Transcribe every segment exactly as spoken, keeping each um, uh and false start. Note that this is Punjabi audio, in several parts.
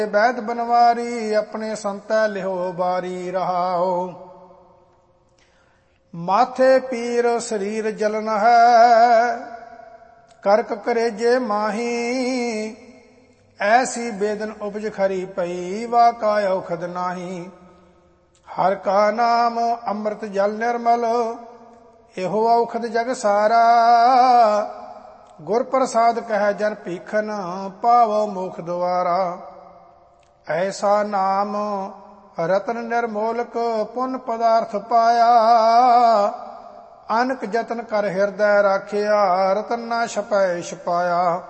ਵੈਦ ਬਨਵਾਰੀ ਆਪਣੇ ਸੰਤੈ ਲਿਹੋ ਬਾਰੀ ਰਹਾਓ। ਮਾਥੇ ਪੀਰ ਸਰੀਰ ਜਲਨ ਹੈ, ਕਰਕ ਕਰੇਜੇ ਮਾਹੀ। ਐਸੀ ਬੇਦਨ ਉਪਜ ਖਰੀ ਪਈ, ਵਾ ਕਾ ਔਖਦ ਨਾਹੀ। ਹਰ ਕਾ ਨਾਮ ਅੰਮ੍ਰਿਤ ਜਲ ਨਿਰਮਲ, ਇਹੋ ਔਖਦ ਜਗ ਸਾਰਾ। ਗੁਰ ਪ੍ਰਸਾਦ ਕਹਿ ਜਨ ਭੀਖਨ, ਪਾਵੋ ਮੋਖ ਦੁਆਰਾ। ਐਸਾ ਨਾਮ ਰਤਨ ਨਿਰਮੋਲਕ, ਪੁੰਨ ਪਦਾਰਥ ਪਾਇਆ। ਅਨਕ ਜਤਨ ਕਰ ਹਿਰਦੈ ਰਾਖਿਆ, ਰਤਨ ਨਾ ਛਪੈ ਛਪਾਇਆ।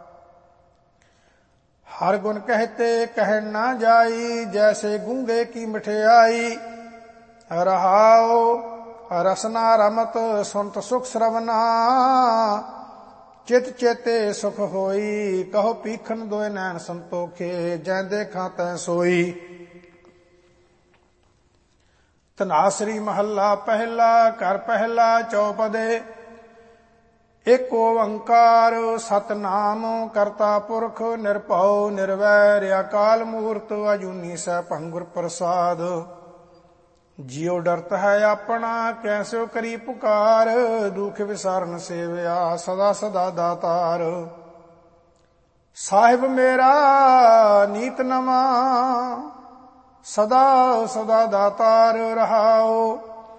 ਹਰ ਗੁਣ ਕਹਤੇ ਕਹਿਣ ਨਾ ਜਾਈ, ਜੈਸੇ ਗੂੰਗੇ ਕੀ ਮਠਿਆਈ। ਰਹਾਉ ਰਸਨਾ ਰਮਤ ਸੁਨਤ ਸੁਖ ਸਰਵਨਾ, ਚਿਤ ਚੇਤੇ ਸੁਖ ਹੋਈ। ਕਹੋ ਪੀਖਨ ਦੋਇ ਨੈਣ ਸੰਤੋਖੇ, ਜੈ ਦੇਖਾਂ ਤੈ ਸੋਈ। ਧਨਾਸਰੀ ਮਹੱਲਾ ਪਹਿਲਾ, ਘਰ ਪਹਿਲਾ ਚੌਪਦੇ। ਇਕ ਓੰਕਾਰ ਸਤਿਨਾਮ, ਕਰਤਾ ਪੁਰਖ ਨਿਰਭਉ ਨਿਰਵੈਰ। ਅਕਾਲ ਮੂਰਤ ਅਜੂਨੀ ਸੈਭੰ ਗੁਰ ਪ੍ਰਸਾਦ। ਜਿਉ ਡਰਤ ਹੈ ਆਪਣਾ, ਕੈਸਿਓ ਕਰੀ ਪੁਕਾਰ। ਦੁਖ ਵਿਸਾਰਨ ਸੇਵਿਆ, ਸਦਾ ਸਦਾ ਦਾਤਾਰ। ਸਾਹਿਬ ਮੇਰਾ ਨੀਤ ਨਵਾਂ, ਸਦਾ ਸਦਾ ਦਾਤਾਰ ਰਹਾਓ।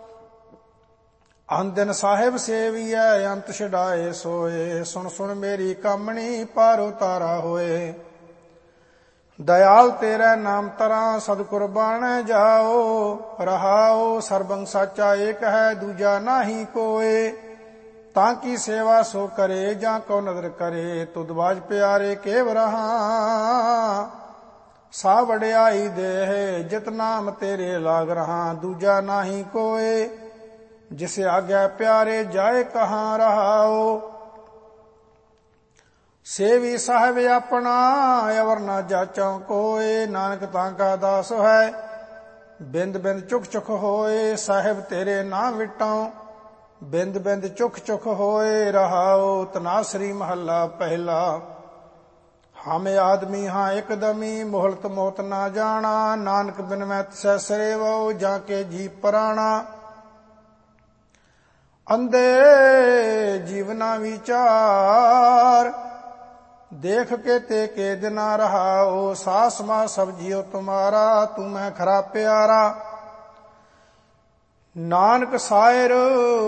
ਅਨ ਦਿਨ ਸਾਹਿਬ ਸੇਵੀਐ, ਅੰਤ ਛਡਾਏ ਸੋਏ। ਸੁਣ ਸੁਣ ਮੇਰੀ ਕਾਮਣੀ, ਪਾਰ ਉਤਾਰਾ ਹੋਏ। ਦਇਆਲ ਤੇਰੇ ਨਾਮ ਤਰਾਂ, ਸਤਿਗੁਰ ਬਾਣੈ ਜਾਓ। ਰਹਾਓ ਸਰਬੰ ਸਾਚਾ ਏਕ ਹੈ, ਦੂਜਾ ਨਾਹੀ ਕੋਏ। ਤਾਂ ਕੀ ਸੇਵਾ ਸੋ ਕਰੇ, ਜਾਂ ਕੋ ਨਦਰ ਕਰੇ। ਤੁਧ ਬਾਜ ਪਿਆਰੇ ਕੇਵ ਰਹਾ, ਸਾ ਵਡਿਆਈ ਦੇਹ। ਜਿਤ ਨਾਮ ਤੇਰੇ ਲਾਗ ਰਹਾ, ਦੂਜਾ ਨਾਹੀ ਕੋਏ। ਜਿਸ ਆਗਿਆ ਪਿਆਰੇ, ਜਾਏ ਕਹਾਂ ਰਹਾਓ। ਸੇਵੀ ਸਾਹਿਬ ਆਪਣਾ, ਅਵਰ ਨਾ ਜਾਚਾਂ ਕੋਏ। ਨਾਨਕ ਤਾਂ ਕਾ ਦਾਸ ਹੈ, ਬਿੰਦ ਬਿੰਦ ਚੁਖ ਚੁਖ ਹੋਏ। ਸਾਹਿਬ ਤੇਰੇ ਨਾ ਵਿਟਾਂ, ਬਿੰਦ ਬਿੰਦ ਚੁਖ ਚੁਖ ਹੋਏ। ਰਹਾਓ ਧਨਾਸਰੀ ਮਹੱਲਾ ਪਹਿਲਾ। ਹਮ ਆਦਮੀ ਹਾਂ ਇਕਦਮੀ, ਮੋਹਲਤ ਮੋਤ ਨਾ ਜਾਣਾ। ਨਾਨਕ ਬਿਨ ਮੈਂ ਤਿਸੈ ਸਰੇਵੋ, ਜਾਂ ਕੇ ਜੀ ਪਰਾਣਾ। ਅੰਧੇ ਜੀਵਨਾ ਵਿਚਾਰ, ਦੇਖ ਕੇ ਤੇ ਕੇ ਦਿਨਾ ਰਹਾਓ। ਸਾਸ ਮਾ ਸਭ ਜੀਉ ਤੁਮਾਰਾ, ਤੂੰ ਮੈਂ ਖਰਾ ਪਿਆਰਾ। ਨਾਨਕ ਸਾਇਰ